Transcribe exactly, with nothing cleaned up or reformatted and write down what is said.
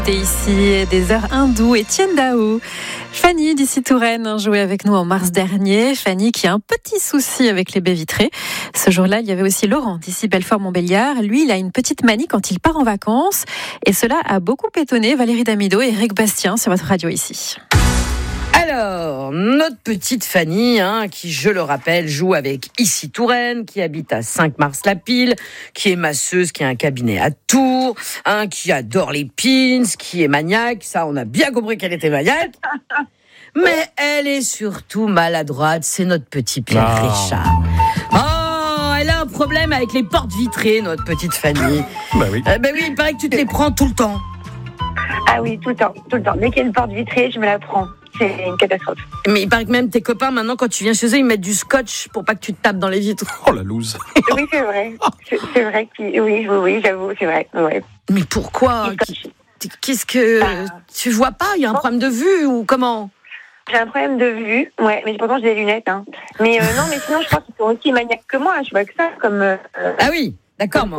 Et ici, des heures hindoues, Etienne Dao. Fanny d'ici Touraine jouait avec nous en mars dernier. Fanny qui a un petit souci avec les baies vitrées. Ce jour-là, il y avait aussi Laurent d'ici Belfort-Montbéliard. Lui, il a une petite manie quand il part en vacances. Et cela a beaucoup étonné Valérie Damido et Eric Bastien sur votre radio ici. Alors, notre petite Fanny, hein, qui, je le rappelle, joue avec Ici Touraine, qui habite à Cinq-Mars-la-Pile, qui est masseuse, qui a un cabinet à Tours, hein, qui adore les pins, qui est maniaque. Ça, on a bien compris qu'elle était maniaque. Mais elle est surtout maladroite. C'est notre petit Pierre Ah. Richard. Oh, elle a un problème avec les portes vitrées, notre petite Fanny. Bah oui. Euh, ben oui, il paraît que tu te les prends tout le temps. Ah oui, tout le temps, tout le temps. Dès qu'il y a une porte vitrée, je me la prends. C'est une catastrophe. Mais il paraît que même tes copains, maintenant, quand tu viens chez eux, ils mettent du scotch pour pas que tu te tapes dans les vitres. Oh la loose. Oui, c'est vrai. C'est, c'est vrai que oui, oui, oui, j'avoue, c'est vrai. Ouais. Mais pourquoi? Qu'est-ce que... Tu vois pas? Il y a un problème de vue ou comment? J'ai un problème de vue, ouais, mais pourtant j'ai des lunettes. Hein. Mais euh, non, mais sinon, je pense qu'ils sont aussi maniaques que moi. Je vois que ça comme. Euh, Ah oui, d'accord.